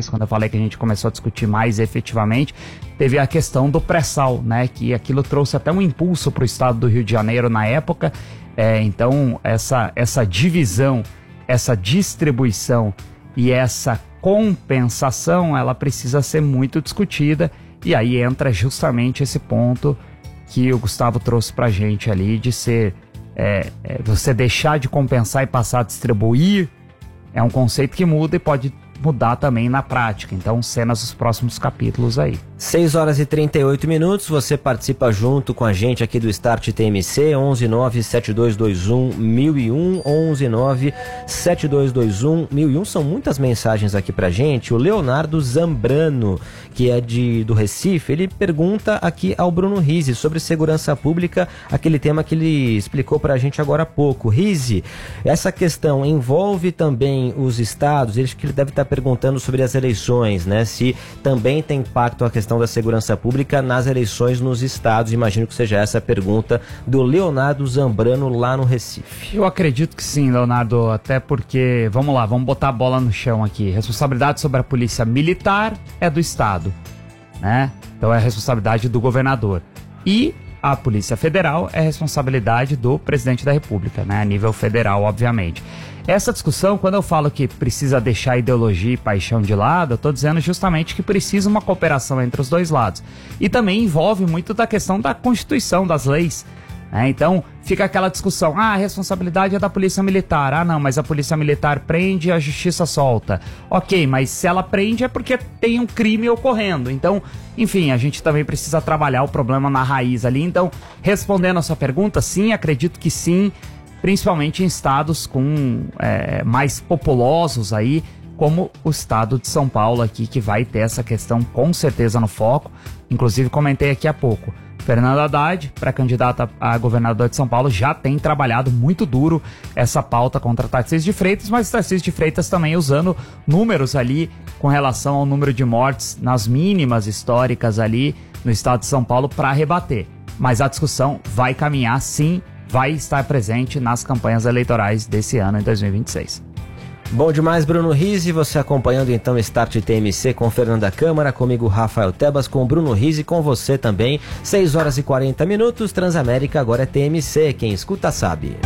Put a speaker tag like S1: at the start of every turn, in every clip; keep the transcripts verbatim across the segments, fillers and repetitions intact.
S1: vez, quando eu falei que a gente começou a discutir mais efetivamente, teve a questão do pré-sal, né? Que aquilo trouxe até um impulso para o estado do Rio de Janeiro na época. É, então, essa, essa divisão, essa distribuição e essa compensação, ela precisa ser muito discutida. E aí entra justamente esse ponto que o Gustavo trouxe pra gente ali, de ser é, é, você deixar de compensar e passar a distribuir, é um conceito que muda e pode mudar também na prática. Então, cenas dos próximos capítulos aí.
S2: seis horas e trinta e oito minutos, você participa junto com a gente aqui do Start T M C, onze nove sete dois dois um mil e um, onze nove sete dois dois um mil e um, são muitas mensagens aqui pra gente. O Leonardo Zambrano, que é de, do Recife, ele pergunta aqui ao Bruno Rizzi sobre segurança pública, aquele tema que ele explicou pra gente agora há pouco. Rizzi, essa questão envolve também os estados? Ele, ele deve estar perguntando sobre as eleições, né? Se também tem impacto a questão da segurança pública nas eleições nos estados. Imagino que seja essa a pergunta do Leonardo Zambrano lá no Recife.
S1: Eu acredito que sim, Leonardo, até porque, vamos lá, vamos botar a bola no chão aqui. Responsabilidade sobre a polícia militar é do estado, né? Então é a responsabilidade do governador. E a Polícia Federal é responsabilidade do presidente da República, né? A nível federal, obviamente. Essa discussão, quando eu falo que precisa deixar ideologia e paixão de lado, eu estou dizendo justamente que precisa uma cooperação entre os dois lados. E também envolve muito da questão da Constituição, das leis. Né? Então, fica aquela discussão, ah, a responsabilidade é da Polícia Militar. Ah, não, mas a Polícia Militar prende e a Justiça solta. Ok, mas se ela prende é porque tem um crime ocorrendo. Então, enfim, a gente também precisa trabalhar o problema na raiz ali. Então, respondendo a sua pergunta, sim, acredito que sim, principalmente em estados com é, mais populosos aí, como o estado de São Paulo aqui, que vai ter essa questão com certeza no foco. Inclusive comentei aqui há pouco, Fernando Haddad, pré-candidata a governador de São Paulo, já tem trabalhado muito duro essa pauta contra Tarcísio de Freitas, mas Tarcísio de Freitas também usando números ali com relação ao número de mortes nas mínimas históricas ali no estado de São Paulo para rebater. Mas a discussão vai caminhar sim, vai estar presente nas campanhas eleitorais desse ano, em dois mil e vinte e seis.
S2: Bom demais, Bruno Rizzi, você acompanhando então o Start T M C com Fernanda Câmara, comigo Rafael Tebas, com Bruno Rizzi, com você também, seis horas e quarenta minutos, Transamérica agora é T M C, quem escuta sabe.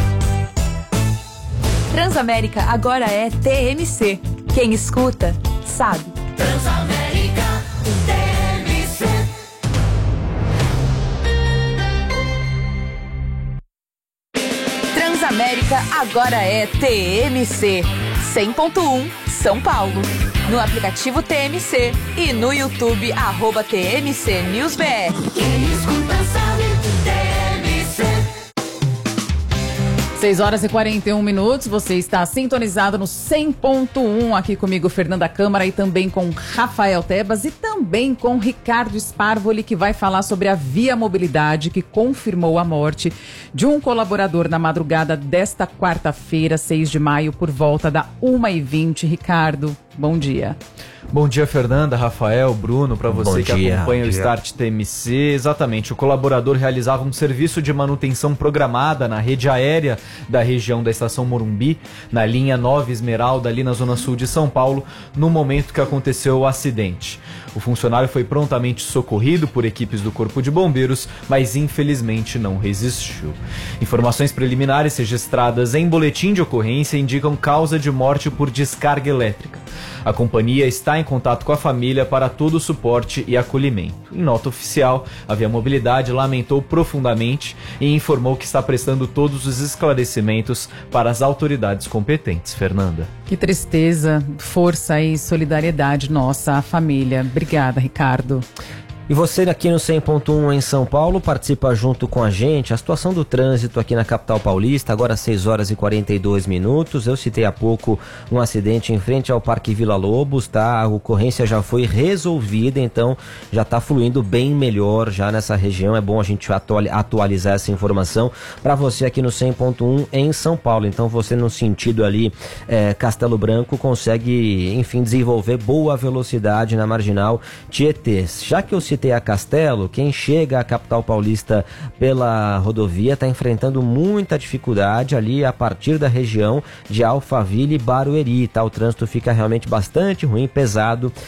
S3: Transamérica agora é T M C, quem escuta sabe. Transamérica T M C. Transamérica agora é T M C cem ponto um São Paulo. No aplicativo T M C e no YouTube, arroba T M C News B R. Quem escuta sabe, T M C.
S4: seis horas e quarenta e um minutos, você está sintonizado no cem ponto um, aqui comigo Fernanda Câmara e também com Rafael Tebas e também com Ricardo Sparvoli, que vai falar sobre a Via Mobilidade, que confirmou a morte de um colaborador na madrugada desta quarta-feira, seis de maio, por volta da uma e vinte. Ricardo, bom dia.
S5: Bom dia, Fernanda, Rafael, Bruno, para você que acompanha o Start T M C. Exatamente, o colaborador realizava um serviço de manutenção programada na rede aérea da região da Estação Morumbi, na linha nove Esmeralda, ali na zona sul de São Paulo, no momento que aconteceu o acidente. O funcionário foi prontamente socorrido por equipes do Corpo de Bombeiros, mas infelizmente não resistiu. Informações preliminares registradas em boletim de ocorrência indicam causa de morte por descarga elétrica. A companhia está em contato com a família para todo o suporte e acolhimento. Em nota oficial, a Via Mobilidade lamentou profundamente e informou que está prestando todos os esclarecimentos para as autoridades competentes. Fernanda.
S4: Que tristeza, força e solidariedade nossa à família. Obrigada, Ricardo.
S2: E você aqui no cem ponto um em São Paulo participa junto com a gente. A situação do trânsito aqui na capital paulista, agora seis horas e quarenta e dois minutos. Eu citei há pouco um acidente em frente ao Parque Vila Lobos, tá? A ocorrência já foi resolvida, então já está fluindo bem melhor já nessa região. É bom a gente atualizar essa informação para você aqui no cem ponto um em São Paulo. Então você no sentido ali é, Castelo Branco consegue, enfim, desenvolver boa velocidade na Marginal Tietê. Já que eu citei a Castelo, quem chega à capital paulista pela rodovia está enfrentando muita dificuldade ali a partir da região de Alphaville e Barueri, tá? O trânsito fica realmente bastante ruim, pesado